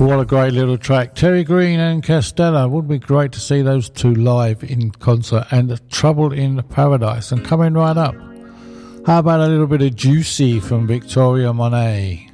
What a great little track. Terry Green and Castella. Would be great to see those two live in concert. And Trouble in Paradise. And coming right up, how about a little bit of Juicy from Victoria Monet?